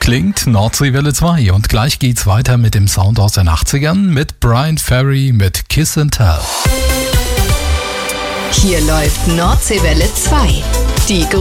klingt Nordseewelle 2 und gleich geht's weiter mit dem Sound aus den 80ern mit Bryan Ferry mit Kiss and Tell. Hier läuft Nordseewelle 2. Die